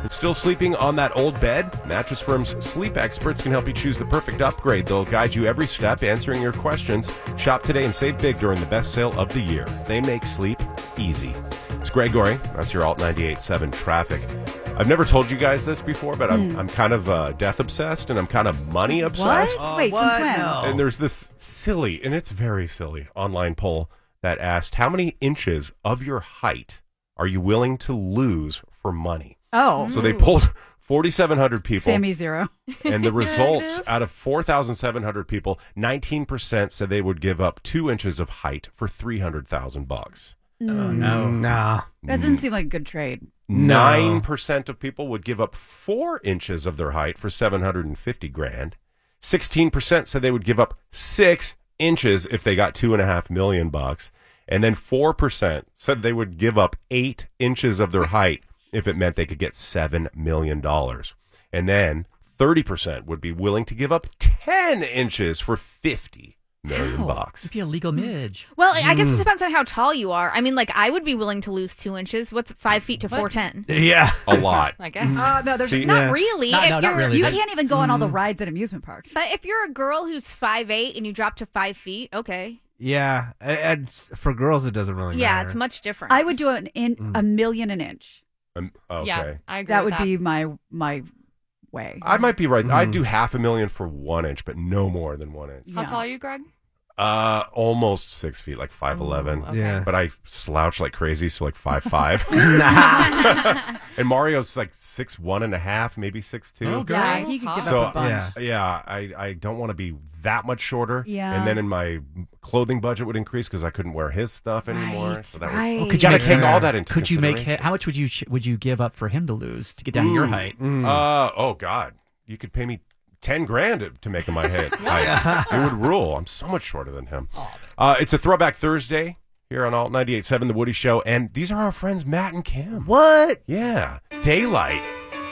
Still sleeping on that old bed? Mattress Firm's sleep experts can help you choose the perfect upgrade. They'll guide you every step, answering your questions. Shop today and save big during the best sale of the year. They make sleep easy. It's Gregory. That's your Alt 98.7 traffic. I've never told you guys this before, but I'm kind of death obsessed and I'm kind of money obsessed. What? Wait, since when? No. And there's this silly, and it's very silly, online poll that asked, how many inches of your height are you willing to lose for money? Oh. So they polled 4,700 people. Sammy 0. And the results, out of 4,700 people, 19% said they would give up 2 inches of height for $300,000. Oh, no. Nah. That doesn't seem like a good trade. 9% of people would give up 4 inches of their height for $750,000. 16% said they would give up 6 inches if they got $2.5 million. And then 4% said they would give up 8 inches of their height if it meant they could get $7 million. And then 30% would be willing to give up 10 inches for $50 million. It'd be a legal midge. Well, I guess it depends on how tall you are. I mean, like, I would be willing to lose 2 inches. What's 5 feet to 4'10"? Yeah. A lot. I guess. No, there's See, Not really. Not really. You can't even go on all the rides at amusement parks. But if you're a girl who's 5'8" and you drop to 5 feet, okay. Yeah, and for girls, it doesn't really matter. Yeah, it's much different. I would do a million an inch. Okay. Yeah, I agree That with would be my way. I might be right. I'd do $500,000 for 1 inch, but no more than 1 inch. How tall are you, Greg? Almost 6 feet, like 5'11". Okay. Yeah. But I slouch like crazy, so like 5'5". And Mario's like 6'1.5", maybe 6'2". Oh, girl. Yeah, he could give So up a bunch. yeah, I don't want to be that much shorter. Yeah. And then in my clothing budget would increase because I couldn't wear his stuff anymore. Right, So that right. would, Could you gotta make take him- all that into Could you make consideration. how much would you give up for him to lose to get down to your height? Oh God, you could pay me $10,000 to make him my head. It would rule. I'm so much shorter than him. It's a Throwback Thursday here on Alt 98.7 The Woody Show, and these are our friends Matt and Kim. What? Yeah, Daylight